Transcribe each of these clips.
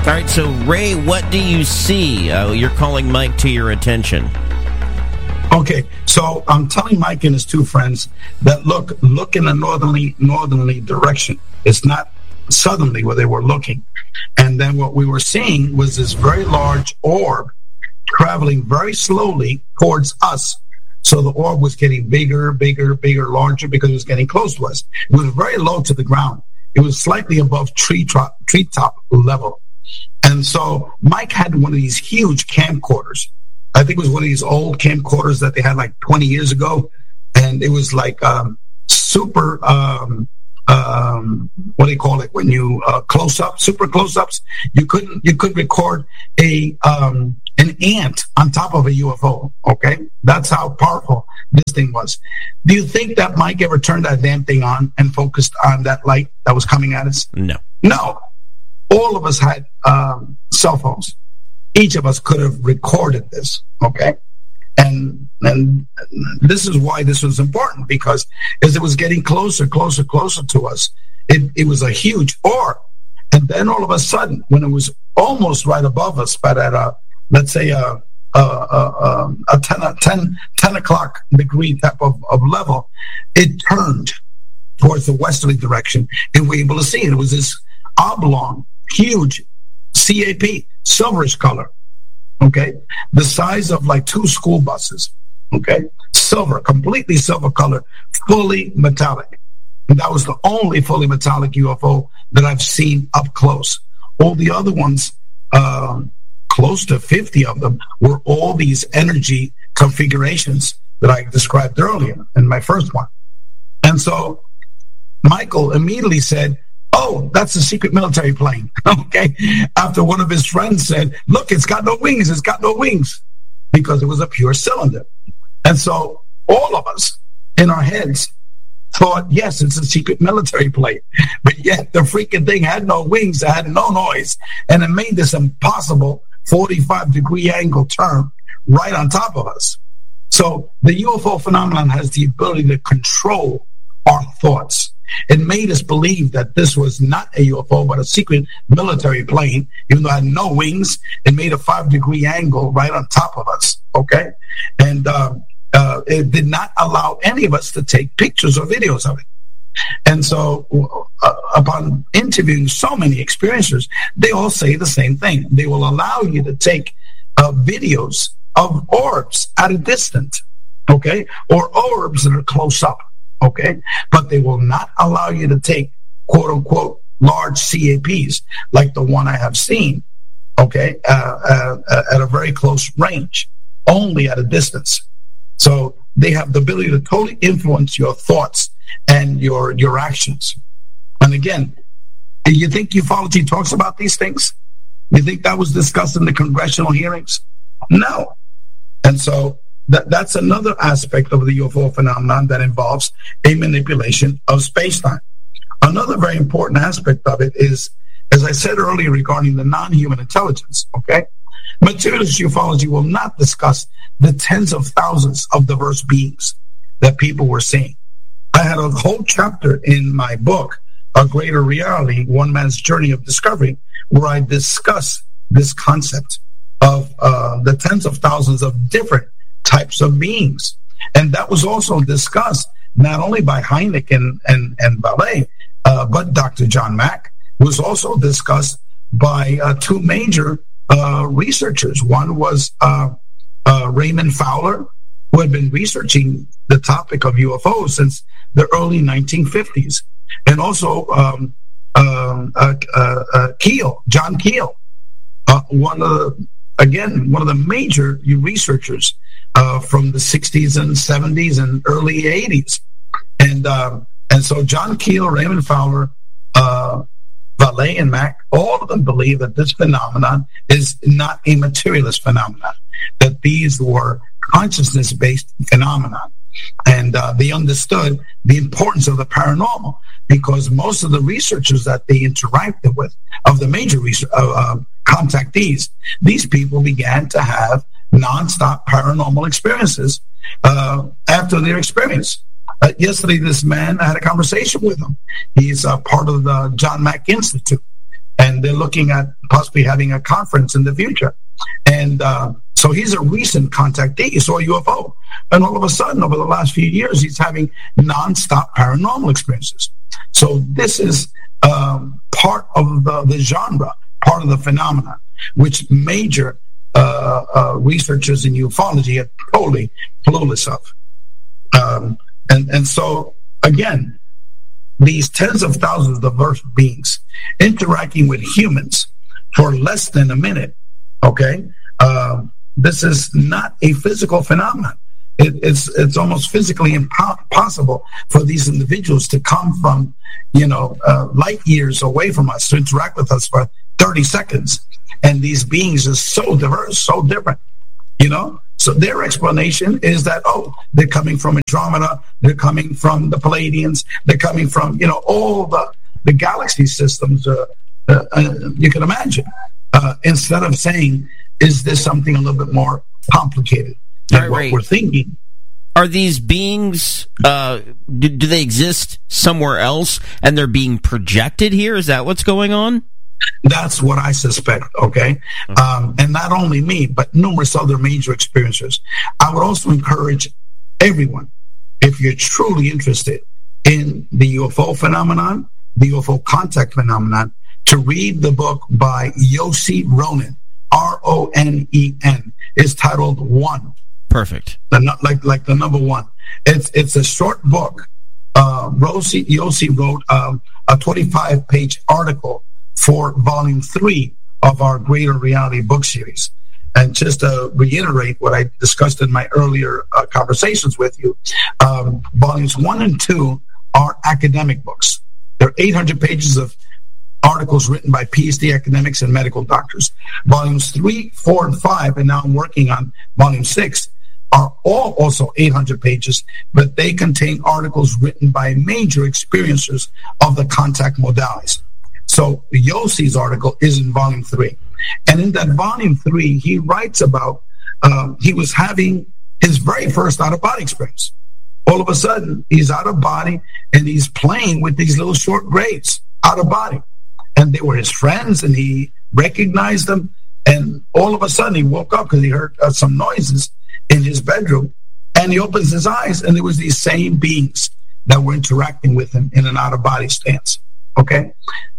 All right, so Ray, what do you see? You're calling Mike to your attention. Okay, so I'm telling Mike and his two friends that look in a northerly direction. It's not southerly where they were looking. And then what we were seeing was this very large orb traveling very slowly towards us. So the orb was getting bigger, larger because it was getting close to us. It was very low to the ground. It was slightly above treetop level. And so Mike had one of these huge camcorders. I think it was one of these old camcorders that they had like 20 years ago. And it was like super, what do you call it? When you super close-ups. You could record an ant on top of a UFO. Okay, that's how powerful this thing was. Do you think that Mike ever turned that damn thing on and focused on that light that was coming at us? No. All of us had cell phones. Each of us could have recorded this. Okay. And this is why this was important, because as it was getting closer to us, it was a huge orb. And then all of a sudden, when it was almost right above us, but at let's say a 10 o'clock degree type of level, it turned towards the westerly direction, and we were able to see it. It was this oblong, huge CAP, silverish color. Okay, the size of like 2 school buses. Okay, silver, completely silver color, fully metallic. And that was the only fully metallic UFO that I've seen up close. All the other ones, close to 50 of them, were all these energy configurations that I described earlier in my first one. And so Michael immediately said, "Oh, that's a secret military plane." Okay. After one of his friends said, "Look, it's got no wings. It's got no wings," because it was a pure cylinder. And so all of us in our heads thought, yes, it's a secret military plane. But yet the freaking thing had no wings. It had no noise. And it made this impossible 45-degree angle turn right on top of us. So the UFO phenomenon has the ability to control our thoughts. It made us believe that this was not a UFO, but a secret military plane, even though it had no wings. It made a 5-degree angle right on top of us, okay? And it did not allow any of us to take pictures or videos of it. And so upon interviewing so many experiencers, they all say the same thing. They will allow you to take videos of orbs at a distance, okay, or orbs that are close up. Okay, but they will not allow you to take quote unquote large CAPs like the one I have seen. Okay, at a very close range, only at a distance. So they have the ability to totally influence your thoughts and your actions. And again, do you think ufology talks about these things? You think that was discussed in the congressional hearings? No. And so that's another aspect of the UFO phenomenon that involves a manipulation of space-time. Another very important aspect of it is, as I said earlier regarding the non-human intelligence, okay? Materialist ufology will not discuss the tens of thousands of diverse beings that people were seeing. I had a whole chapter in my book, A Greater Reality, One Man's Journey of Discovery, where I discuss this concept of the tens of thousands of different types of beings. And that was also discussed not only by Hynek and Vallée, but Dr. John Mack was also discussed by 2 major researchers. One was Raymond Fowler, who had been researching the topic of UFOs since the early 1950s. And also John Keel, one of the major researchers from the 60s and 70s and early 80s. And so John Keel, Raymond Fowler, Vallée, and Mack, all of them believe that this phenomenon is not a materialist phenomenon, that these were consciousness-based phenomena. And they understood the importance of the paranormal, because most of the researchers that they interacted with, of the major contactees, these people began to have nonstop paranormal experiences after their experience. Yesterday, this man, I had a conversation with him. He's part of the John Mack Institute. And and they're looking at possibly having a conference in the future. And so he's a recent contactee. He saw a UFO. And all of a sudden, over the last few years, he's having nonstop paranormal experiences. So this is part of the genre, part of the phenomenon, which major researchers in ufology are totally clueless of. And so, again, these tens of thousands of diverse beings interacting with humans for less than a minute, okay? This is not a physical phenomenon. It's almost physically impossible for these individuals to come from, light years away from us to interact with us for 30 seconds. And these beings are so diverse, so different, So their explanation is that, they're coming from Andromeda, they're coming from the Pleiadians, they're coming from, all the galaxy systems you can imagine. Instead of saying, is this something a little bit more complicated than what we're thinking? Are these beings, do they exist somewhere else and they're being projected here? Is that what's going on? That's what I suspect, okay? And not only me, but numerous other major experiencers. I would also encourage everyone, if you're truly interested in the UFO phenomenon, the UFO contact phenomenon, to read the book by Yossi Ronen, R-O-N-E-N. It's titled One. Perfect. Like the number one. It's a short book. Yossi wrote a 25-page article for volume 3 of our Greater Reality book series. And just to reiterate what I discussed in my earlier conversations with you, volumes 1 and 2 are academic books. There are 800 pages of articles written by PhD academics and medical doctors. Volumes 3, 4, and 5, and now I'm working on volume 6, are all also 800 pages, but they contain articles written by major experiencers of the contact modalities. So Yossi's article is in volume 3. And in that volume 3, he writes about he was having his very first out-of-body experience. All of a sudden, he's out of body, and he's playing with these little short grays out of body. And they were his friends, and he recognized them. And all of a sudden, he woke up because he heard some noises in his bedroom. And he opens his eyes, and there was these same beings that were interacting with him in an out-of-body stance. Okay?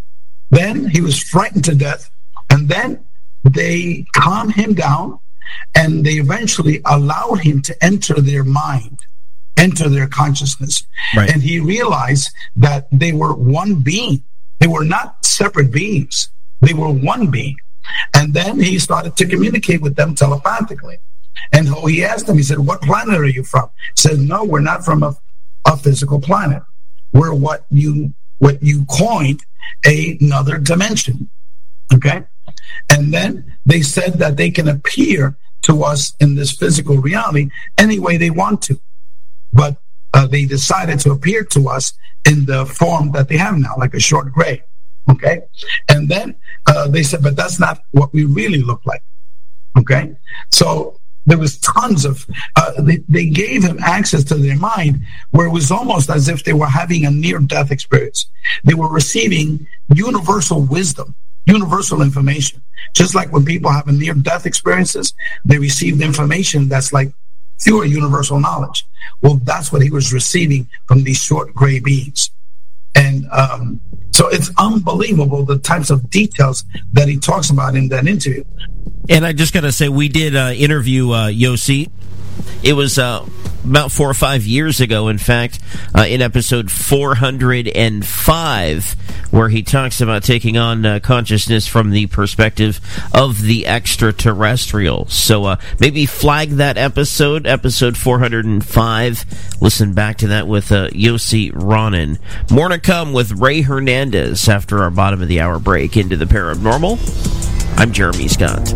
Then he was frightened to death. And then they calmed him down, and they eventually allowed him to enter their mind, enter their consciousness. Right. And he realized that they were one being. They were not separate beings. They were one being. And then he started to communicate with them telepathically. And so he asked them, he said, what planet are you from? He said, no, we're not from a physical planet. We're what you coined another dimension. Okay? And then they said that they can appear to us in this physical reality any way they want to. But they decided to appear to us in the form that they have now, like a short gray. Okay? And then they said, but that's not what we really look like. Okay? So there was tons of, they gave him access to their mind where it was almost as if they were having a near-death experience. They were receiving universal wisdom, universal information. Just like when people have a near-death experiences, they receive information that's like pure universal knowledge. Well, that's what he was receiving from these short gray beings. And so it's unbelievable the types of details that he talks about in that interview. And I just got to say, we did interview Yossi. It was about 4 or 5 years ago, in fact, in episode 405, where he talks about taking on consciousness from the perspective of the extraterrestrial. So maybe flag that episode 405. Listen back to that with Yossi Ronen. More to come with Ray Hernandez after our bottom of the hour break into the paranormal. I'm Jeremy Scott.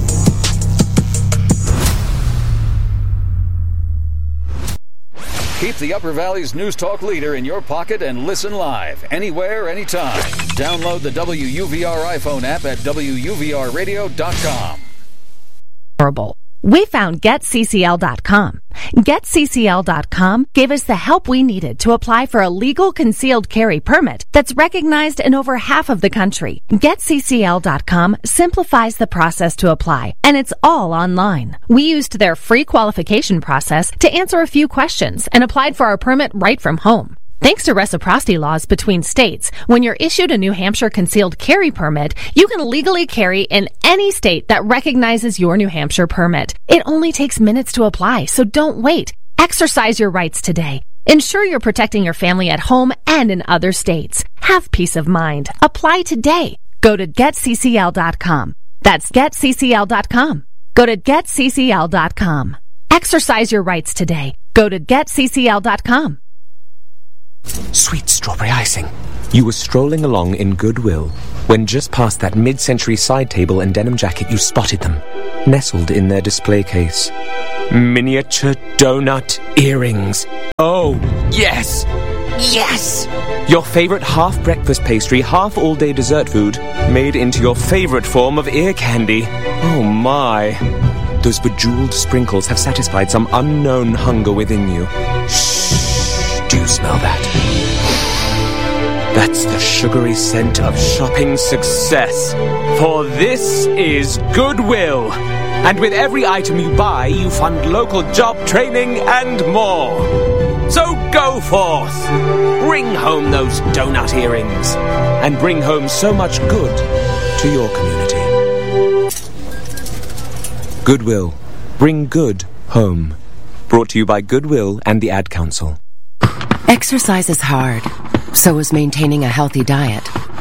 Keep the Upper Valley's News Talk leader in your pocket and listen live, anywhere, anytime. Download the WUVR iPhone app at WUVRradio.com. Horrible. We found GetCCL.com. GetCCL.com gave us the help we needed to apply for a legal concealed carry permit that's recognized in over half of the country. GetCCL.com simplifies the process to apply, and it's all online. We used their free qualification process to answer a few questions and applied for our permit right from home. Thanks to reciprocity laws between states, when you're issued a New Hampshire concealed carry permit, you can legally carry in any state that recognizes your New Hampshire permit. It only takes minutes to apply, so don't wait. Exercise your rights today. Ensure you're protecting your family at home and in other states. Have peace of mind. Apply today. Go to GetCCL.com. That's GetCCL.com. Go to GetCCL.com. Exercise your rights today. Go to GetCCL.com. Sweet strawberry icing. You were strolling along in Goodwill when just past that mid-century side table and denim jacket you spotted them, nestled in their display case. Miniature donut earrings. Oh, yes! Yes! Your favorite half-breakfast pastry, half-all-day dessert food, made into your favorite form of ear candy. Oh, my. Those bejeweled sprinkles have satisfied some unknown hunger within you. Shh. Do you smell that? That's the sugary scent of shopping success. For this is Goodwill. And with every item you buy, you fund local job training and more. So go forth. Bring home those donut earrings. And bring home so much good to your community. Goodwill. Bring good home. Brought to you by Goodwill and the Ad Council. Exercise is hard, so is maintaining a healthy diet.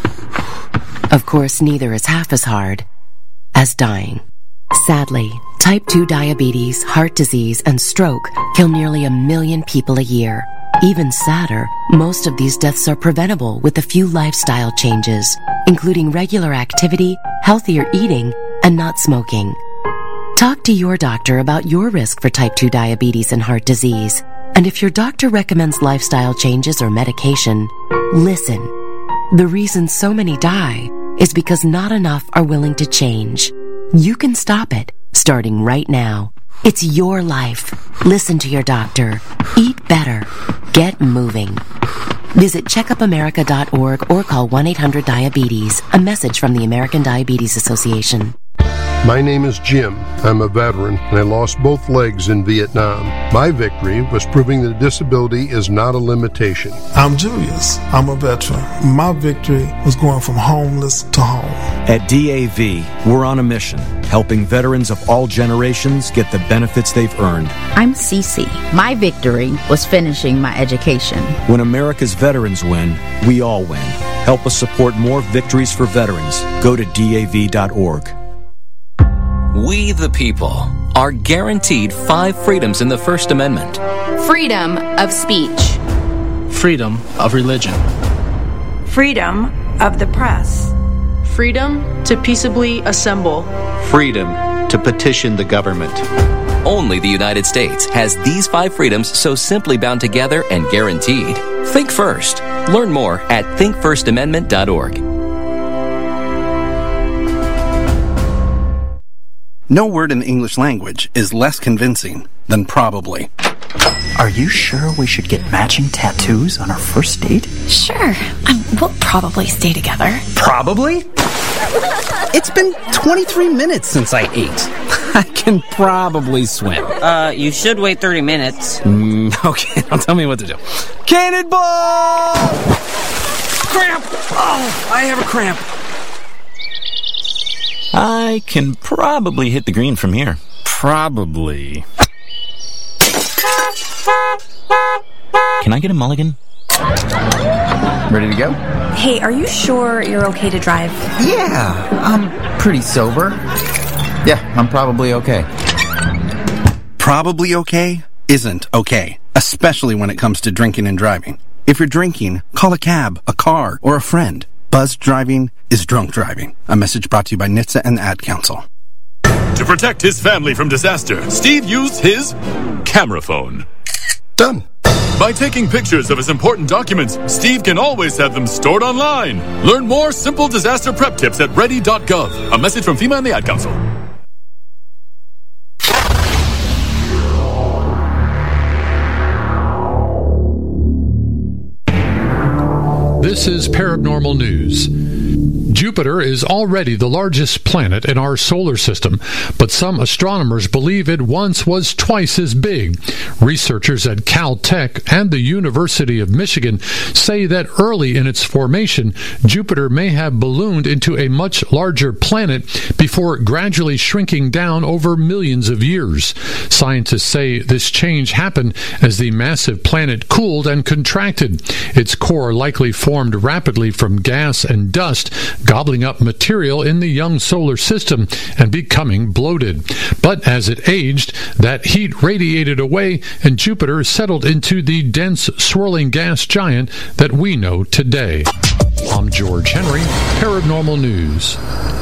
Of course, neither is half as hard as dying. Sadly, type 2 diabetes, heart disease, and stroke kill nearly 1 million people a year. Even sadder, most of these deaths are preventable with a few lifestyle changes, including regular activity, healthier eating, and not smoking. Talk to your doctor about your risk for type 2 diabetes and heart disease. And if your doctor recommends lifestyle changes or medication, listen. The reason so many die is because not enough are willing to change. You can stop it, starting right now. It's your life. Listen to your doctor. Eat better. Get moving. Visit checkupamerica.org or call 1-800-DIABETES. A message from the American Diabetes Association. My name is Jim. I'm a veteran, and I lost both legs in Vietnam. My victory was proving that disability is not a limitation. I'm Julius. I'm a veteran. My victory was going from homeless to home. At DAV, we're on a mission, helping veterans of all generations get the benefits they've earned. I'm Cece. My victory was finishing my education. When America's veterans win, we all win. Help us support more victories for veterans. Go to DAV.org. We, the people, are guaranteed 5 freedoms in the First Amendment. Freedom of speech. Freedom of religion. Freedom of the press. Freedom to peaceably assemble. Freedom to petition the government. Only the United States has these 5 freedoms so simply bound together and guaranteed. Think first. Learn more at thinkfirstamendment.org. No word in the English language is less convincing than probably. Are you sure we should get matching tattoos on our first date? Sure. We'll probably stay together. Probably? It's been 23 minutes since I ate. I can probably swim. You should wait 30 minutes. Okay, now tell me what to do. Cannonball! Cramp! Oh, I have a cramp. I can probably hit the green from here. Probably. Can I get a mulligan? Ready to go? Hey, are you sure you're okay to drive? Yeah, I'm pretty sober. Yeah, I'm probably okay. Probably okay isn't okay, especially when it comes to drinking and driving. If you're drinking, call a cab, a car, or a friend. Buzzed driving is drunk driving. A message brought to you by NHTSA and the Ad Council. To protect his family from disaster, Steve used his camera phone. Done. By taking pictures of his important documents, Steve can always have them stored online. Learn more simple disaster prep tips at ready.gov. A message from FEMA and the Ad Council. This is Paranormal News. Jupiter is already the largest planet in our solar system, but some astronomers believe it once was twice as big. Researchers at Caltech and the University of Michigan say that early in its formation, Jupiter may have ballooned into a much larger planet before gradually shrinking down over millions of years. Scientists say this change happened as the massive planet cooled and contracted. Its core likely formed rapidly from gas and dust, gobbling up material in the young solar system and becoming bloated. But as it aged, that heat radiated away and Jupiter settled into the dense, swirling gas giant that we know today. I'm George Henry, Paranormal News.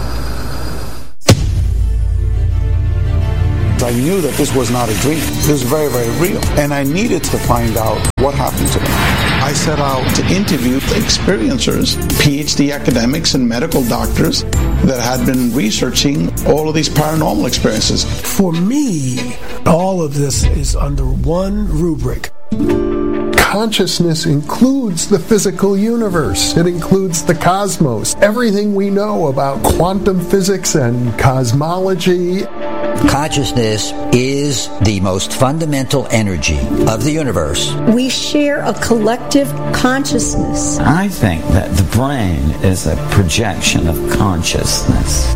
I knew that this was not a dream. This was very, very real. And I needed to find out what happened to me. I set out to interview the experiencers, PhD academics and medical doctors that had been researching all of these paranormal experiences. For me, all of this is under one rubric. Consciousness includes the physical universe. It includes the cosmos. Everything we know about quantum physics and cosmology. Consciousness is the most fundamental energy of the universe. We share a collective consciousness. I think that the brain is a projection of consciousness.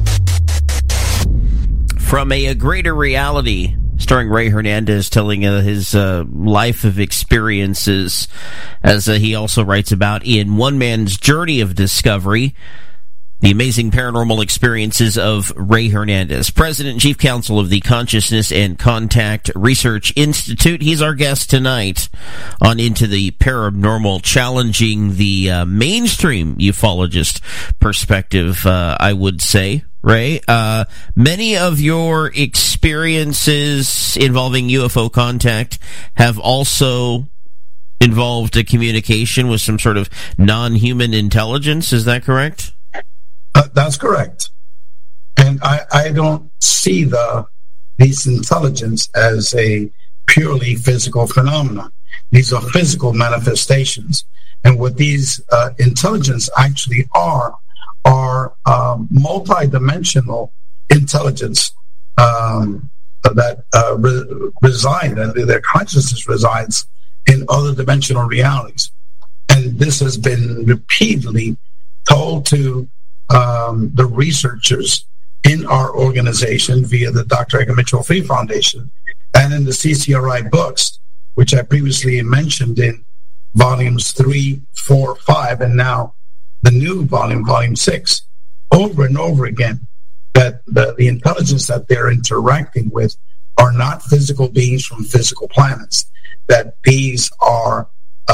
From a greater reality, starring Ray Hernandez telling his life of experiences, as he also writes about in One Man's Journey of Discovery, the amazing paranormal experiences of Ray Hernandez, President and Chief Counsel of the Consciousness and Contact Research Institute. He's our guest tonight on Into the Paranormal, challenging the mainstream ufologist perspective, I would say. Ray, many of your experiences involving UFO contact have also involved a communication with some sort of non-human intelligence. Is that correct? That's correct. And I don't see these intelligence as a purely physical phenomenon. These are physical manifestations. And what these intelligence actually are multi-dimensional intelligence that reside, and their consciousness resides in other dimensional realities. And this has been repeatedly told to the researchers in our organization via the Dr. Edgar Mitchell Free Foundation and in the CCRI books, which I previously mentioned in volumes 3, 4, 5, and now the new volume 6, over and over again, that the intelligence that they're interacting with are not physical beings from physical planets, that these are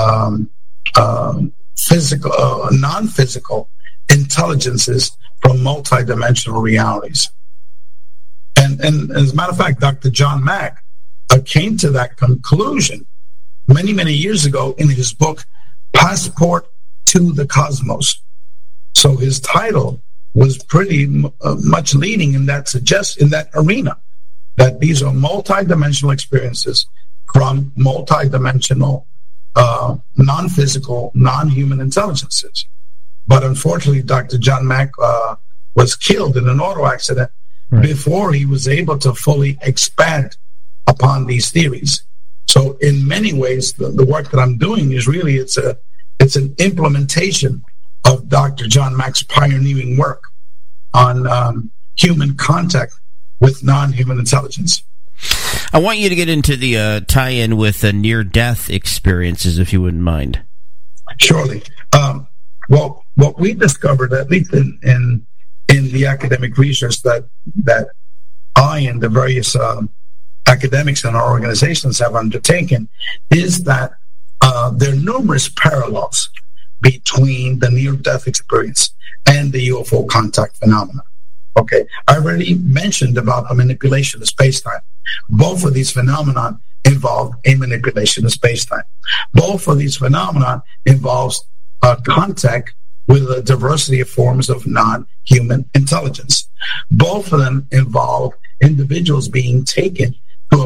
non-physical intelligences from multidimensional realities. And as a matter of fact, Dr. John Mack came to that conclusion many, many years ago in his book, Passport to the Cosmos. So his title was pretty much leading in that arena, that these are multidimensional experiences from multidimensional, non-physical, non-human intelligences. But unfortunately, Dr. John Mack was killed in an auto accident before he was able to fully expand upon these theories. So in many ways, the work that I'm doing is really, it's an implementation of Dr. John Mack's pioneering work on human contact with non-human intelligence. I want you to get into the tie-in with near-death experiences, if you wouldn't mind. Surely. Well, what we discovered, at least in the academic research that I and the various academics in our organizations have undertaken, is that there are numerous parallels between the near-death experience and the UFO contact phenomena. Okay, I already mentioned about the manipulation of space-time. Both of these phenomena involve a manipulation of space-time. Both of these phenomena involves contact with a diversity of forms of non-human intelligence. Both of them involve individuals being taken to a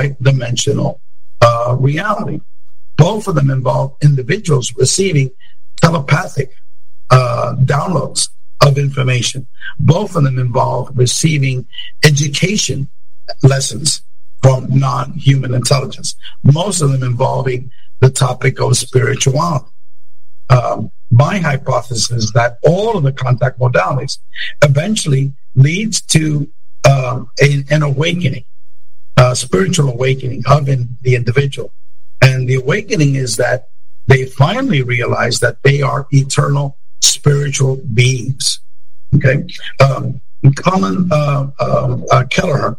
multi-dimensional reality. Both of them involve individuals receiving telepathic downloads of information. Both of them involve receiving education lessons from non-human intelligence, most of them involving the topic of spirituality. My hypothesis is that all of the contact modalities eventually leads to an awakening, a spiritual awakening of the individual. And the awakening is that they finally realize that they are eternal spiritual beings. Okay? Colin Kelleher,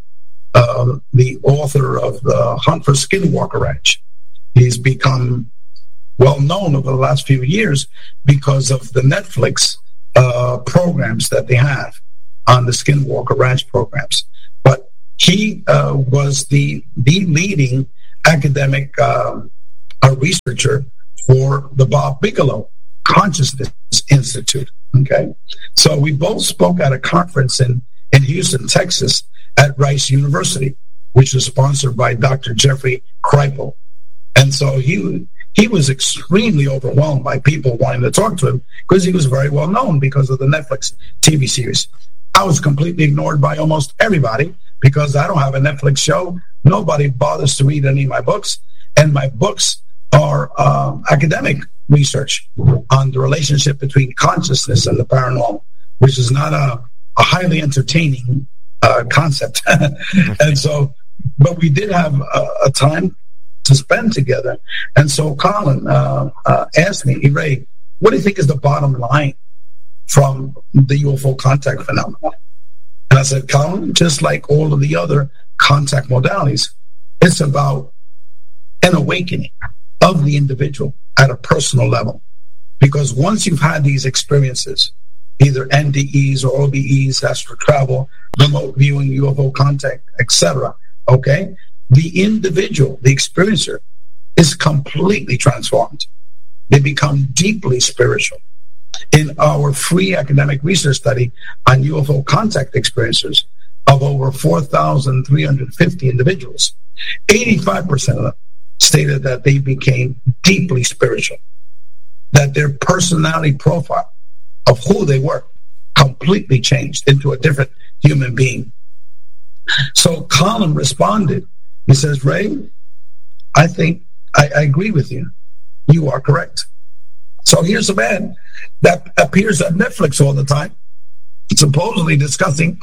the author of The Hunt for Skinwalker Ranch, he's become well known over the last few years because of the Netflix programs that they have on the Skinwalker Ranch programs. But he was the leading academic researcher for the Bob Bigelow Consciousness Institute. Okay, so we both spoke at a conference in Houston, Texas, at Rice University, which was sponsored by Dr. Jeffrey Kripal. And so he was extremely overwhelmed by people wanting to talk to him because he was very well known because of the Netflix TV series. I was completely ignored by almost everybody because I don't have a Netflix show. Nobody bothers to read any of my books. And my books are academic research on the relationship between consciousness and the paranormal, which is not a highly entertaining concept. And so, but we did have a time to spend together. And so Colin asked me, Ray, what do you think is the bottom line from the UFO contact phenomenon? And I said, Colin, just like all of the other contact modalities, it's about an awakening of the individual at a personal level. Because once you've had these experiences, either NDEs or OBEs, astral travel, remote viewing, UFO contact, etc., okay, the individual, the experiencer, is completely transformed. They become deeply spiritual. In our free academic research study on UFO contact experiencers of over 4,350 individuals, 85% of them stated that they became deeply spiritual, that their personality profile of who they were completely changed into a different human being. So Colin responded. He says, Ray, I think I agree with you. You are correct. So here's a man that appears at Netflix all the time, supposedly discussing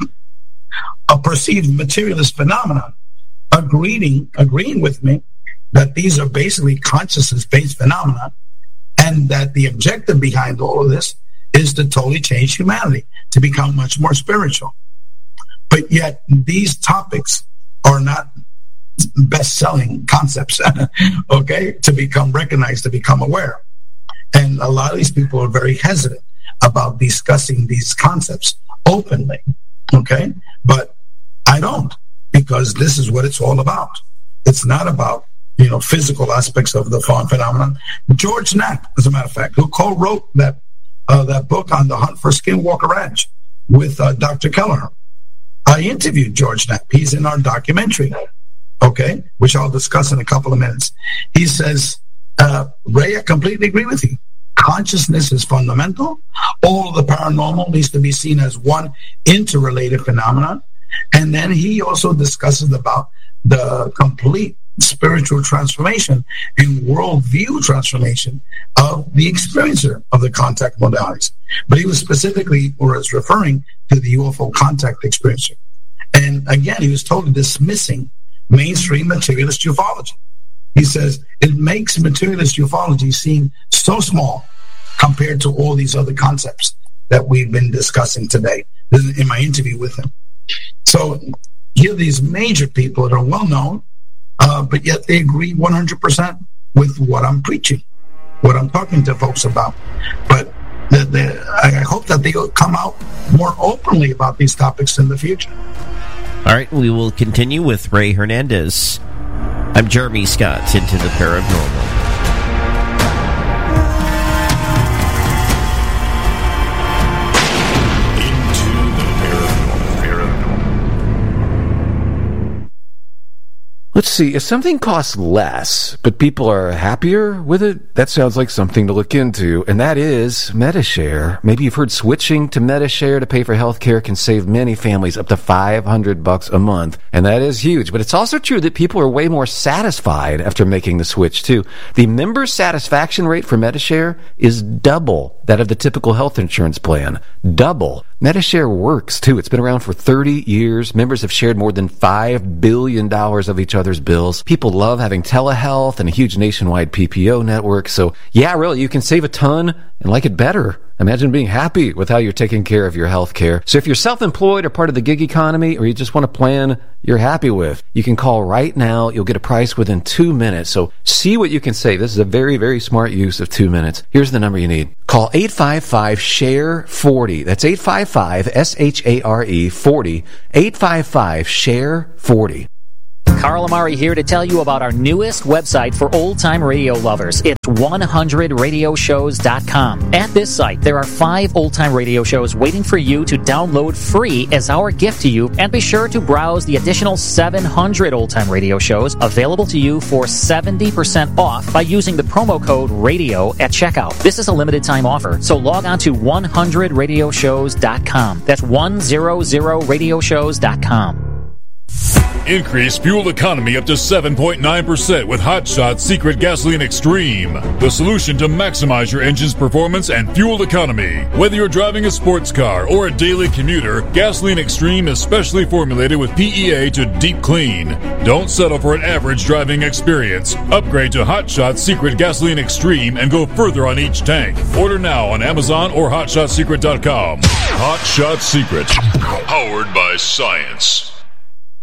a perceived materialist phenomenon, agreeing with me that these are basically consciousness-based phenomena, and that the objective behind all of this is to totally change humanity, to become much more spiritual. But yet these topics are not best-selling concepts, okay, to become recognized, to become aware. And a lot of these people are very hesitant about discussing these concepts openly, okay? But I don't, because this is what it's all about. It's not about, physical aspects of the phenomenon. George Knapp, as a matter of fact, who co-wrote that book on The Hunt for Skinwalker Ranch with Dr. Kelleher. I interviewed George Knapp. He's in our documentary, okay, which I'll discuss in a couple of minutes. He says, Ray, I completely agree with you. Consciousness is fundamental. All of the paranormal needs to be seen as one interrelated phenomenon. And then he also discusses about the complete spiritual transformation and worldview transformation of the experiencer of the contact modalities. But he was specifically, or is referring to the UFO contact experiencer. And again, he was totally dismissing mainstream materialist ufology. He says it makes materialist ufology seem so small compared to all these other concepts that we've been discussing today in my interview with him. So here are these major people that are well known, but yet they agree 100% with what I'm preaching, what I'm talking to folks about. But I hope that they'll come out more openly about these topics in the future. All right, we will continue with Ray Hernandez. I'm Jeremy Scott, Into the Paranormal. Let's see, if something costs less, but people are happier with it, that sounds like something to look into, and that is Medi-Share. Maybe you've heard switching to Medi-Share to pay for healthcare can save many families up to $500 a month, and that is huge. But it's also true that people are way more satisfied after making the switch, too. The member satisfaction rate for Medi-Share is double that of the typical health insurance plan. Double. Medi-Share works, too. It's been around for 30 years. Members have shared more than $5 billion of each other's bills. People love having telehealth and a huge nationwide PPO network. So, yeah, really, you can save a ton and like it better. Imagine being happy with how you're taking care of your health care. So if you're self-employed or part of the gig economy, or you just want a plan you're happy with, you can call right now. You'll get a price within 2 minutes. So see what you can save. This is a very, very smart use of 2 minutes. Here's the number you need. Call 855-SHARE-40. That's 855-SHARE-40. 855-SHARE-40. Carl Amari here to tell you about our newest website for old-time radio lovers. It's 100radioshows.com. At this site, there are 5 old-time radio shows waiting for you to download free as our gift to you, and be sure to browse the additional 700 old-time radio shows available to you for 70% off by using the promo code RADIO at checkout. This is a limited-time offer, so log on to 100radioshows.com. That's 100radioshows.com. Increase fuel economy up to 7.9% with Hot Shot Secret Gasoline Extreme. The solution to maximize your engine's performance and fuel economy. Whether you're driving a sports car or a daily commuter, Gasoline Extreme is specially formulated with PEA to deep clean. Don't settle for an average driving experience. Upgrade to Hot Shot Secret Gasoline Extreme and go further on each tank. Order now on Amazon or HotShotSecret.com. Hot Shot Secret. Powered by science.